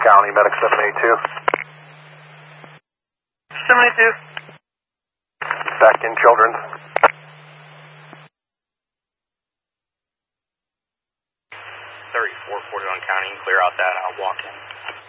County, Medic 782. 782. Back in Children's. 3441 County, clear out that walk in.